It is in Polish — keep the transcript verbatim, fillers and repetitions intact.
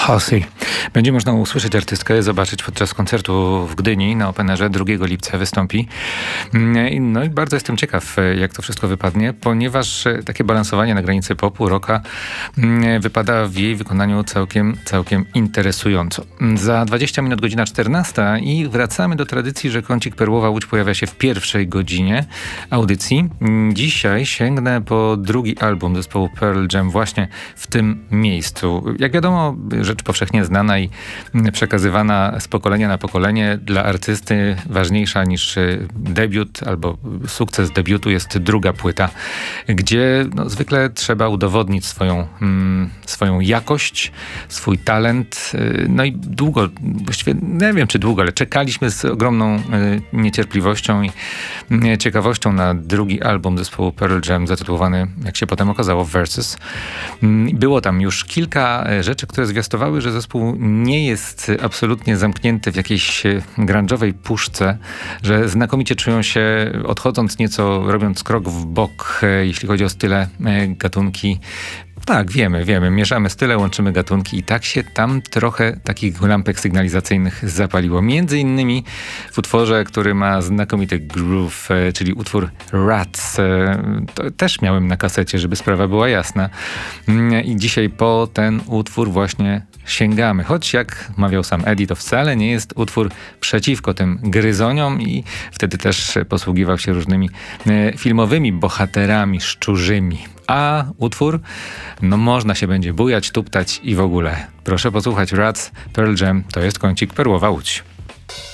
Halsey. Będzie można usłyszeć artystkę, zobaczyć podczas koncertu w Gdyni na Openerze drugiego lipca wystąpi. No i bardzo jestem ciekaw, jak to wszystko wypadnie, ponieważ takie balansowanie na granicy popu, rocka wypada w jej wykonaniu całkiem, całkiem interesująco. Za dwadzieścia minut godzina czternasta i wracamy do tradycji, że kącik Perłowa Łódź pojawia się w pierwszej godzinie audycji. Dzisiaj sięgnę po drugi album zespołu Pearl Jam właśnie w tym miejscu. Jak wiadomo, rzecz powszechnie znana i przekazywana z pokolenia na pokolenie, dla artysty ważniejsza niż debiut albo sukces debiutu jest druga płyta, gdzie no, zwykle trzeba udowodnić swoją, mm, swoją jakość, swój talent. No i długo, właściwie nie wiem czy długo, ale czekaliśmy z ogromną y, niecierpliwością i y, ciekawością na drugi album zespołu Pearl Jam zatytułowany, jak się potem okazało, Versus. Y, było tam już kilka rzeczy, które zwiastowały, że zespół nie jest absolutnie zamknięty w jakiejś grunge'owej puszce, że znakomicie czują się, odchodząc nieco, robiąc krok w bok, jeśli chodzi o style, gatunki. Tak, wiemy, wiemy. Mieszamy style, łączymy gatunki i tak się tam trochę takich lampek sygnalizacyjnych zapaliło. Między innymi w utworze, który ma znakomity groove, czyli utwór Rats. To też miałem na kasecie, żeby sprawa była jasna. I dzisiaj po ten utwór właśnie sięgamy. Choć jak mawiał sam Eddie, to wcale nie jest utwór przeciwko tym gryzoniom i wtedy też posługiwał się różnymi filmowymi bohaterami szczurzymi. A utwór, no można się będzie bujać, tuptać i w ogóle. Proszę posłuchać Rats, Pearl Jam, to jest kącik Perłowa Łódź.